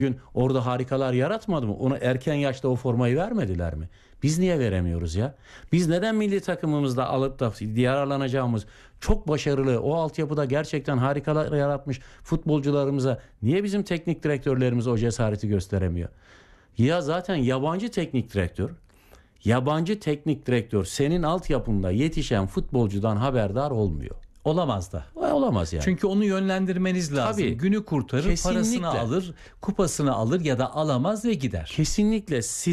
gün orada harikalar yaratmadı mı? Ona erken yaşta o formayı vermediler mi? Biz niye veremiyoruz ya? Biz neden milli takımımızda alıp da yararlanacağımız çok başarılı, o altyapıda gerçekten harikalar yaratmış futbolcularımıza niye bizim teknik direktörlerimiz o cesareti gösteremiyor? Ya zaten yabancı teknik direktör senin altyapında yetişen futbolcudan haberdar olmuyor. Olamaz da. Olamaz yani. Çünkü onu yönlendirmeniz lazım. Tabii. Günü kurtarır, Kesinlikle. parasını alır, kupasını alır ya da alamaz ve gider. Kesinlikle